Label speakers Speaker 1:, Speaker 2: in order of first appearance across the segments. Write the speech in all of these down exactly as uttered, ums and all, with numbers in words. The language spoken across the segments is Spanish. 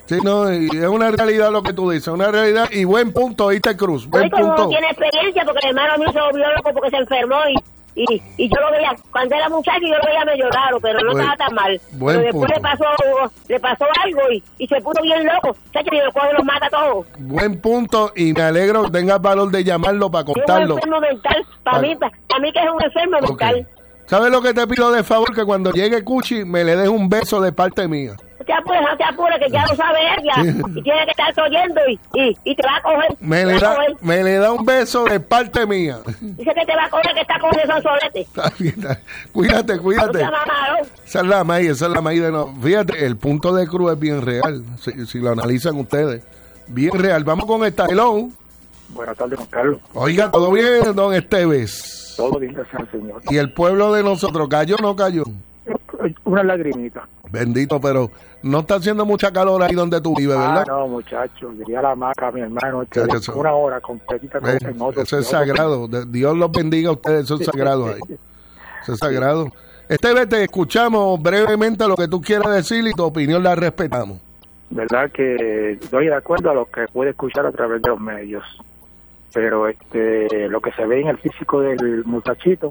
Speaker 1: Sí, no, y es una realidad lo que tú dices, una realidad y buen punto, ¿oíste, Cruz? Buen
Speaker 2: Hoy como
Speaker 1: punto.
Speaker 2: no tiene experiencia, porque el hermano mío se volvió loco porque se enfermó y, y, y yo lo veía, cuando era muchacho yo lo veía medio raro, pero no
Speaker 1: Buen,
Speaker 2: estaba tan mal.
Speaker 1: Buen
Speaker 2: pero después
Speaker 1: punto.
Speaker 2: le pasó le pasó algo y, y se puso bien loco. Chacho, y después los mata a todos.
Speaker 1: Buen punto y me alegro que tengas valor de llamarlo para contarlo.
Speaker 2: Es un enfermo mental, para mí, para, para mí que es un enfermo
Speaker 1: Okay.
Speaker 2: mental.
Speaker 1: ¿Sabes lo que te pido de favor? Que cuando llegue Cuchi me le des un beso de parte mía.
Speaker 2: No te apures, no te apures, que ya lo sabe ella.
Speaker 1: Sí.
Speaker 2: Y tiene que estar oyendo y, y, y te va a coger.
Speaker 1: Me
Speaker 2: te
Speaker 1: le,
Speaker 2: va
Speaker 1: da,
Speaker 2: a coger.
Speaker 1: me le da un beso de parte mía.
Speaker 2: Dice que te va a coger, que está con esos soletes.
Speaker 1: Cuídate, cuídate.
Speaker 2: No seas mamado.
Speaker 1: Esa es la maíz, esa es la maíz de no. Fíjate, el punto de Cruz es bien real, si, si lo analizan ustedes. Bien real. Vamos con esta. Hello.
Speaker 3: Buenas tardes, Juan Carlos.
Speaker 1: Oiga, ¿todo bien, don Esteves?
Speaker 3: Todo bien, gracias al Señor.
Speaker 1: ¿Y el pueblo de nosotros cayó o no cayó?
Speaker 3: Una lagrimita.
Speaker 1: Bendito, pero no está haciendo mucha calor ahí donde tú vives, ¿verdad?
Speaker 3: Ah, no, muchacho. Llegué a la hamaca, mi hermano. Este,
Speaker 1: Chacho, eso-
Speaker 3: una hora completita. Con,
Speaker 1: Eh,
Speaker 3: en otro,
Speaker 1: eso es
Speaker 3: en otro-
Speaker 1: sagrado. De- Dios los bendiga a ustedes, eso es sagrado ahí. Eso es sagrado. Esteves, te escuchamos brevemente lo que tú quieras decir y tu opinión la respetamos.
Speaker 3: Verdad que estoy de acuerdo a lo que puede escuchar a través de los medios. Pero este lo que se ve en el físico del muchachito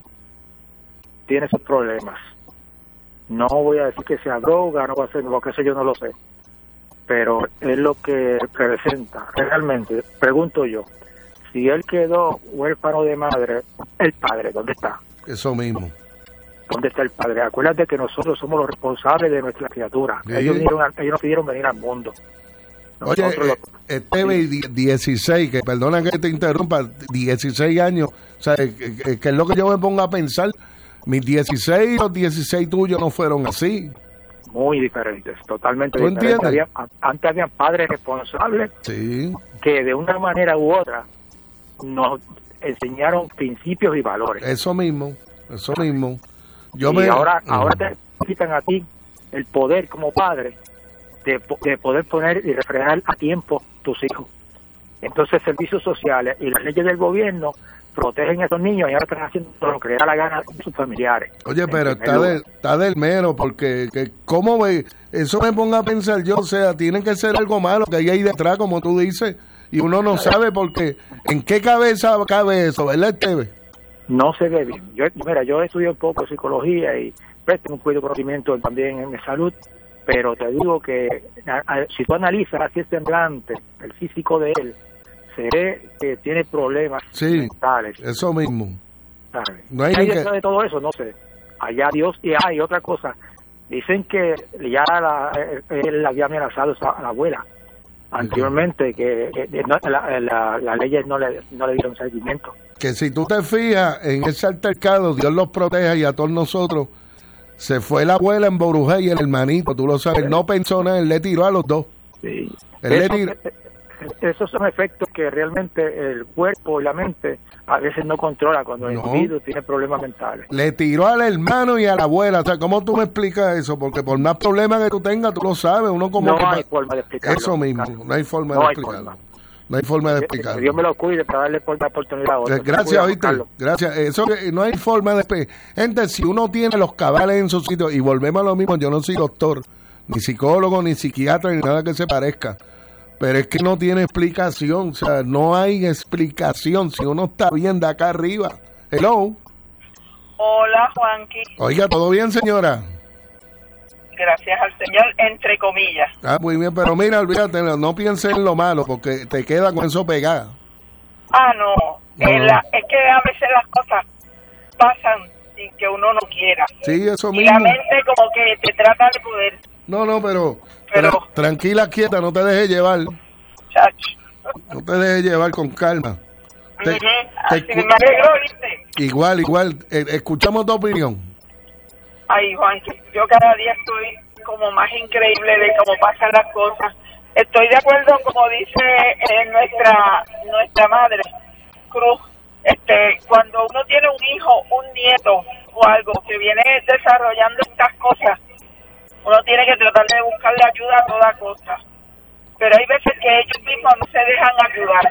Speaker 3: tiene sus problemas. No voy a decir que sea droga, no va a ser, porque eso yo no lo sé. Pero es lo que representa. Realmente, pregunto yo, si él quedó huérfano de madre, el padre, ¿dónde está?
Speaker 1: Eso mismo.
Speaker 3: ¿Dónde está el padre? Acuérdate que nosotros somos los responsables de nuestra criatura.
Speaker 1: Sí.
Speaker 3: Ellos, vinieron a- ellos no pidieron venir al mundo.
Speaker 1: Oye,
Speaker 3: Nosotros
Speaker 1: eh, Esteves, di- dieciséis, que perdona que te interrumpa, dieciséis años, o sea, que, que- que es lo que yo me pongo a pensar, mis dieciséis y los dieciséis tuyos no fueron así.
Speaker 3: muy diferentes, totalmente
Speaker 1: ¿Tú
Speaker 3: diferentes.
Speaker 1: entiendes?
Speaker 3: Había- antes habían padres responsables
Speaker 1: Sí,
Speaker 3: que de una manera u otra nos enseñaron principios y valores.
Speaker 1: eso mismo, eso mismo. Yo
Speaker 3: y
Speaker 1: me,
Speaker 3: ahora,
Speaker 1: Ah.
Speaker 3: ahora te quitan a ti el poder como padre de, po- de poder poner y refrenar a tiempo tus hijos. Entonces, servicios sociales y las leyes del gobierno protegen a esos niños y ahora están haciendo lo que les da la gana a sus familiares.
Speaker 1: Oye, pero
Speaker 3: En primer
Speaker 1: está,
Speaker 3: lugar.
Speaker 1: de, está del mero, porque que, ¿cómo ve? Eso me ponga a pensar yo, o sea, tiene que ser algo malo que hay ahí detrás, como tú dices, y uno no sabe porque en qué cabeza cabe eso, ¿verdad, Esteves?
Speaker 3: No se ve bien. Yo, mira, yo estudié un poco de psicología y pues, tengo un poquito de conocimiento también en mi salud, pero te digo que a- a- si tú analizas así el semblante, el físico de él, se ve que tiene problemas
Speaker 1: Sí,
Speaker 3: mentales.
Speaker 1: eso mismo.
Speaker 3: ¿Sabes?
Speaker 1: No hay
Speaker 3: ¿Qué hay
Speaker 1: ni que-
Speaker 3: detrás de todo eso? No sé. Allá Dios y hay otra cosa. Dicen que ya la, eh, él había amenazado a la abuela anteriormente, que eh, no, la, la, las leyes no le, no le dieron seguimiento.
Speaker 1: Que si tú te fijas en ese altercado, Dios los proteja y a todos nosotros, se fue la abuela en Borujá y el hermanito, tú lo sabes, no pensó nada, él le tiró a los dos.
Speaker 3: Sí.
Speaker 1: Él le
Speaker 3: Eso-
Speaker 1: tiró-
Speaker 3: eh, esos son efectos que realmente el cuerpo y la mente a veces no controla cuando el
Speaker 1: No.
Speaker 3: individuo tiene problemas mentales.
Speaker 1: Le tiró al hermano y a la abuela. O sea, ¿cómo tú me explicas eso? Porque por más problemas que tú tengas, tú lo sabes. Uno como
Speaker 3: No
Speaker 1: que
Speaker 3: hay
Speaker 1: pa-
Speaker 3: forma de explicarlo.
Speaker 1: Eso mismo,
Speaker 3: Carlos.
Speaker 1: no hay forma
Speaker 3: No
Speaker 1: de
Speaker 3: hay
Speaker 1: explicarlo.
Speaker 3: forma.
Speaker 1: No hay forma de
Speaker 3: Que
Speaker 1: explicarlo.
Speaker 3: Dios me lo cuide para darle por la oportunidad a otro.
Speaker 1: Eh, Gracias,
Speaker 3: Cuidado,
Speaker 1: oíste.
Speaker 3: Carlos.
Speaker 1: Gracias. Eso que no hay forma de explicar. Gente, si uno tiene los cabales en su sitio, y volvemos a lo mismo, yo no soy doctor, ni psicólogo, ni psiquiatra, ni nada que se parezca. Pero es que no tiene explicación. O sea, no hay explicación si uno está bien de acá arriba. Hello.
Speaker 4: Hola, Juanqui.
Speaker 1: Oiga, ¿todo bien, señora?
Speaker 4: Gracias al Señor, entre comillas.
Speaker 1: Ah, muy bien, pero mira, olvídate, no, no pienses en lo malo, porque te queda con eso pegado.
Speaker 4: Ah, no.
Speaker 1: No.
Speaker 4: Eh, la- es que a veces las cosas pasan sin que uno no quiera.
Speaker 1: Sí, eso
Speaker 4: Y
Speaker 1: mismo.
Speaker 4: la mente como que te trata de poder,
Speaker 1: No, no, pero,
Speaker 4: Pero-
Speaker 1: tra- tranquila, quieta, no te dejes llevar.
Speaker 4: chacho.
Speaker 1: No te dejes llevar con calma. Te-
Speaker 4: Ujú.
Speaker 1: te
Speaker 4: Así
Speaker 1: escu-
Speaker 4: me alegro, ¿viste?
Speaker 1: Igual, igual, eh, escuchamos tu opinión.
Speaker 4: Ay, Juanqui, yo cada día estoy como más increíble de cómo pasan las cosas. Estoy de acuerdo, como dice eh, nuestra nuestra madre, Cruz, este, cuando uno tiene un hijo, un nieto o algo que viene desarrollando estas cosas, uno tiene que tratar de buscarle ayuda a toda costa. Pero hay veces que ellos mismos no se dejan ayudar.